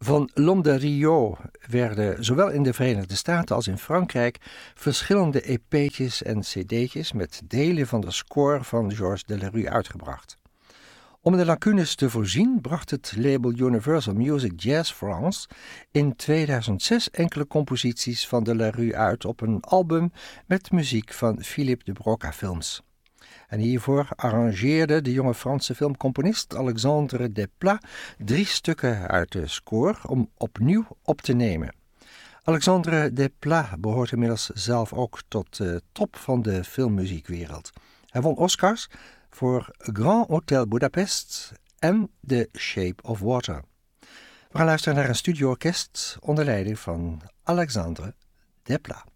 Van L'Homme de Rio werden zowel in de Verenigde Staten als in Frankrijk verschillende EP'tjes en CD'tjes met delen van de score van Georges Delerue uitgebracht. Om de lacunes te voorzien bracht het label Universal Music Jazz France in 2006 enkele composities van Delerue uit op een album met muziek van Philippe de Broca Films. En hiervoor arrangeerde de jonge Franse filmcomponist Alexandre Desplat 3 stukken uit de score om opnieuw op te nemen. Alexandre Desplat behoort inmiddels zelf ook tot de top van de filmmuziekwereld. Hij won Oscars voor Grand Hotel Budapest en The Shape of Water. We gaan luisteren naar een studioorkest onder leiding van Alexandre Desplat.